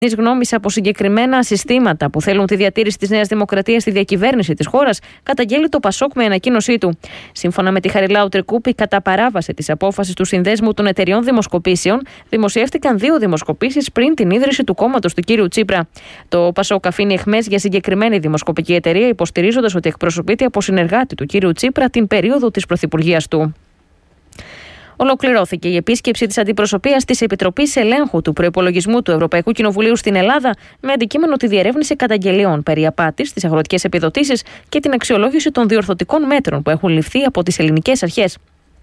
γνώμη από συγκεκριμένα συστήματα που θέλουν τη διατήρηση της Νέας Δημοκρατίας στη διακυβέρνηση της χώρας, καταγγέλει το Πασόκ με ανακοίνωσή του. Σύμφωνα με τη Χαριλάου Τρικούπη, κατά παράβαση της απόφασης του Συνδέσμου των Εταιριών Δημοσκοπήσεων, δημοσιεύτηκαν 2 δημοσκοπήσεις πριν την ίδρυση του κόμματος του κ. Τσίπρα. Το Πασόκ αφήνει εχμές για συγκεκριμένη δημοσκοπική εταιρεία, υποστηρίζοντας ότι εκπροσωπείται από συνεργάτη του κ. Τσίπρα την περίοδο της πρωθυπουργίας του. Ολοκληρώθηκε η επίσκεψη της αντιπροσωπείας της Επιτροπής Ελέγχου του Προϋπολογισμού του Ευρωπαϊκού Κοινοβουλίου στην Ελλάδα, με αντικείμενο τη διερεύνηση καταγγελιών περί απάτης στις αγροτικές επιδοτήσεις και την αξιολόγηση των διορθωτικών μέτρων που έχουν ληφθεί από τις ελληνικές αρχές.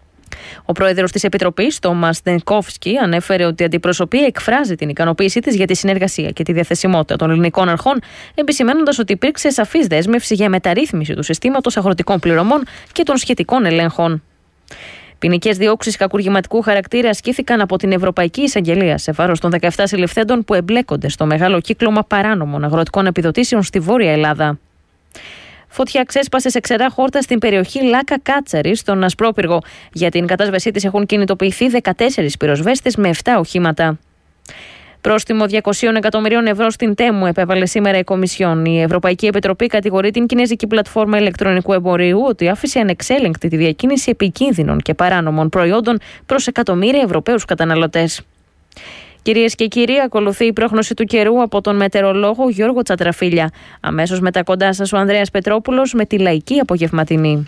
Ο πρόεδρος της Επιτροπής, Τόμας Ντενκόφσκι, ανέφερε ότι η αντιπροσωπεία εκφράζει την ικανοποίησή της για τη συνεργασία και τη διαθεσιμότητα των ελληνικών αρχών, επισημαίνοντας ότι υπήρξε σαφής δέσμευση για μεταρρύθμιση του συστήματος αγροτικών πληρωμών και των σχετικών ελέγχων. Ποινικές διώξεις κακουργηματικού χαρακτήρα ασκήθηκαν από την Ευρωπαϊκή Εισαγγελία σε βάρος των 17 συλληφθέντων που εμπλέκονται στο μεγάλο κύκλωμα παράνομων αγροτικών επιδοτήσεων στη Βόρεια Ελλάδα. Φωτιά ξέσπασε σε ξερά χόρτα στην περιοχή Λάκα Κάτσαρη, στον Ασπρόπυργο. Για την κατάσβεσή της έχουν κινητοποιηθεί 14 πυροσβέστες με 7 οχήματα. Πρόστιμο 200 εκατομμυρίων ευρώ στην Τέμου επέβαλε σήμερα η Κομισιόν. Η Ευρωπαϊκή Επιτροπή κατηγορεί την κινέζικη πλατφόρμα ηλεκτρονικού εμπορίου ότι άφησε ανεξέλεγκτη τη διακίνηση επικίνδυνων και παράνομων προϊόντων προς εκατομμύρια Ευρωπαίους καταναλωτές. Κυρίες και κύριοι, ακολουθεί η πρόγνωση του καιρού από τον μετεωρολόγο Γιώργο Τσατραφίλια. Αμέσως μετά κοντά σας ο Ανδρέας Πετρόπουλος με τη λαϊκή απογευματινή.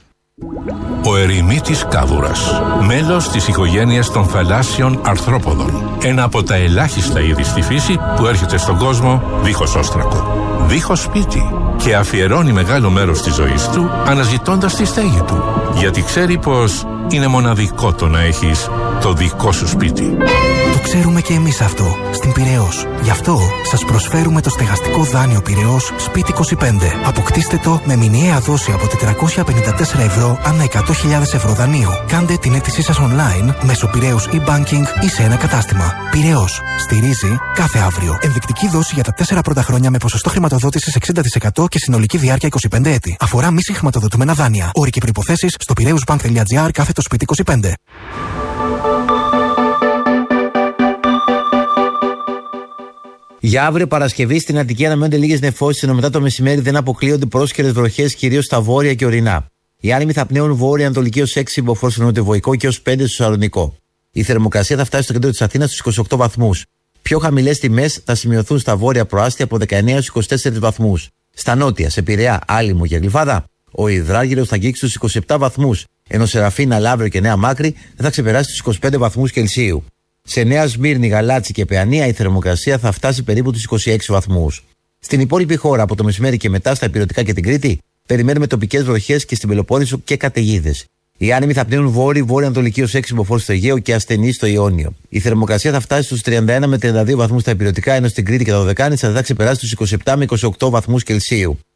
Ο ερημίτης κάβουρας, μέλος της οικογένειας των θαλάσσιων αρθρόποδων. Ένα από τα ελάχιστα είδη στη φύση που έρχεται στον κόσμο δίχως όστρακο, δίχως σπίτι και αφιερώνει μεγάλο μέρος της ζωής του αναζητώντας τη στέγη του. Γιατί ξέρει πως είναι μοναδικό το να έχεις το δικό σου σπίτι. Το ξέρουμε και εμείς αυτό στην Πειραιώς. Γι' αυτό σας προσφέρουμε το στεγαστικό δάνειο Πειραιώς Σπίτι 25. Αποκτήστε το με μηνιαία δόση από 454 ευρώ ανά 100.000 ευρώ δανείου. Κάντε την αίτησή σας online μέσω Πειραιώς e-banking ή σε ένα κατάστημα. Πειραιώς. Στηρίζει κάθε αύριο. Ενδεικτική δόση για τα 4 πρώτα χρόνια με ποσοστό χρηματοδότησης 60% και συνολική διάρκεια 25 έτη. Αφορά μη συγχρηματοδοτούμενα δάνεια. Όροι και προϋποθέσεις στο piraeusbank.gr/Σπίτι 25. Για αύριο Παρασκευή στην Αττική αναμένονται λίγες νεφώσεις, ενώ μετά το μεσημέρι δεν αποκλείονται πρόσκαιρες βροχές κυρίως στα βόρεια και ορεινά. Οι άνεμοι θα πνέουν βόρεια-ανατολική ως 6 μποφόρ στο νοτιοβοϊκό και ως 5 στο Σαλονικό. Η θερμοκρασία θα φτάσει στο κέντρο της Αθήνας στους 28 βαθμούς. Πιο χαμηλές τιμές θα σημειωθούν στα βόρεια προάστια από 19 στους 24 βαθμούς. Στα νότια, σε Πειραιά, Άλυμο και Γλυφάδα, ο υδράργυρος θα αγγίξει στους 27 βαθμούς, ενώ σε Ραφίνα, Λαύριο και Νέα Μάκρη δεν θα ξεπεράσει τους 25 βαθμούς Κελσίου. Σε Νέα Σμύρνη, Γαλάτσι και Παιανία η θερμοκρασία θα φτάσει περίπου τους 26 βαθμούς. Στην υπόλοιπη χώρα, από το μεσημέρι και μετά, στα Ηπειρωτικά και την Κρήτη, περιμένουμε τοπικές βροχές και στην Πελοπόννησο και καταιγίδες. Οι άνεμοι θα πνέουν βόρεια-ανατολική ως 6 μποφόρ στο Αιγαίο και ασθενή στο Ιόνιο. Η θερμοκρασία θα φτάσει στους 31 με 32 βαθμούς στα Ηπειρωτικά, ενώ στην Κρήτη και τα Δωδεκάνησα θα ξεπεράσει τους 27 με 28 βαθμούς Κελσίου.